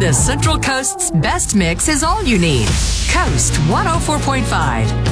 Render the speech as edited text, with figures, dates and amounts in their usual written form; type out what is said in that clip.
The Central Coast's best mix is all you need. Coast 104.5.